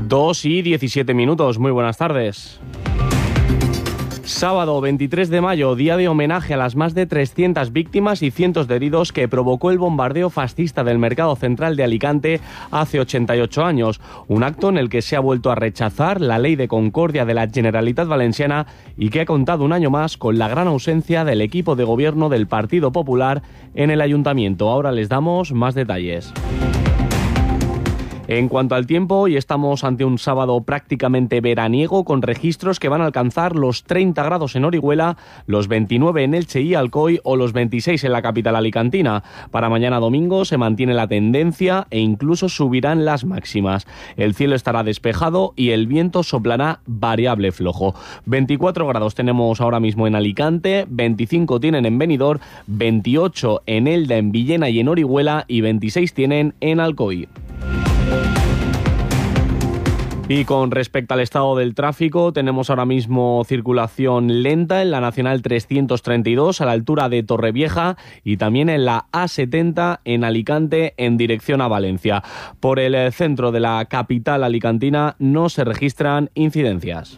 2:17. Muy buenas tardes. Sábado 23 de mayo, día de homenaje a las más de 300 víctimas y cientos de heridos que provocó el bombardeo fascista del Mercado Central de Alicante hace 88 años. Un acto en el que se ha vuelto a rechazar la Ley de Concordia de la Generalitat Valenciana y que ha contado un año más con la gran ausencia del equipo de gobierno del Partido Popular en el Ayuntamiento. Ahora les damos más detalles. En cuanto al tiempo, hoy estamos ante un sábado prácticamente veraniego con registros que van a alcanzar los 30 grados en Orihuela, los 29 en Elche y Alcoy o los 26 en la capital alicantina. Para mañana domingo se mantiene la tendencia e incluso subirán las máximas. El cielo estará despejado y el viento soplará variable flojo. 24 grados tenemos ahora mismo en Alicante, 25 tienen en Benidorm, 28 en Elda, en Villena y en Orihuela y 26 tienen en Alcoy. Y con respecto al estado del tráfico, tenemos ahora mismo circulación lenta en la Nacional 332 a la altura de Torrevieja y también en la A70 en Alicante en dirección a Valencia. Por el centro de la capital alicantina no se registran incidencias.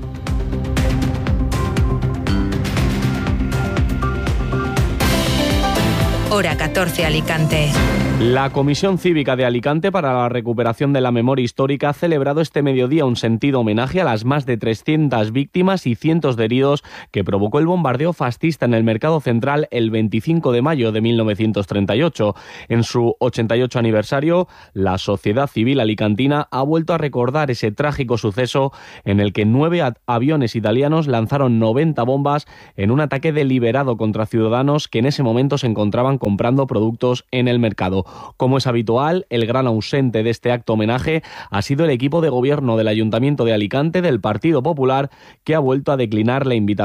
Hora 14 Alicante. La Comisión Cívica de Alicante para la Recuperación de la Memoria Histórica ha celebrado este mediodía un sentido homenaje a las más de 300 víctimas y cientos de heridos que provocó el bombardeo fascista en el Mercado Central el 25 de mayo de 1938. En su 88 aniversario, la sociedad civil alicantina ha vuelto a recordar ese trágico suceso en el que 9 aviones italianos lanzaron 90 bombas en un ataque deliberado contra ciudadanos que en ese momento se encontraban comprando productos en el mercado. Como es habitual, el gran ausente de este acto homenaje ha sido el equipo de gobierno del Ayuntamiento de Alicante del Partido Popular, que ha vuelto a declinar la invitación